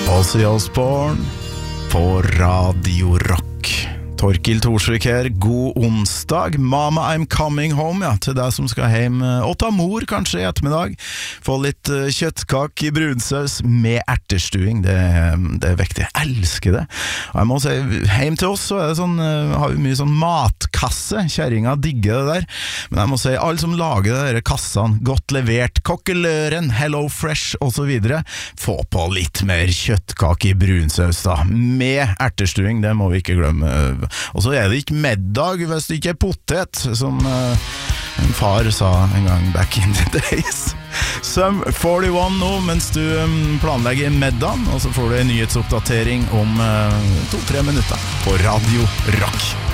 Ozzy Osbourne på Radio Rock. Torkil Torsvik her, god onsdag. Mama, I'm coming home, ja, til deg som skal hjem og ta mor kanskje i ettermiddag. Få litt kjøttkak i brunsaus med ertestuing, det er viktig. Jeg elsker det. Og jeg må si, hjem til oss så er det sånn, har vi mye sånn matkasse, kjæringa digger det der. Men jeg må si, alle som lager det der kassene, godt levert, kokkeløren, Hello Fresh og så videre, få på litt mer kjøttkak i brunsaus da, med ertestuing, det må vi ikke glemme. Og så er det ikke middag hvis det ikke er potet, som en far sa en gang back in the days. Sum 41 nå, mens du planlegger middagen, og så får du en nyhetsoppdatering om 2-3 minutter på Radio Rock.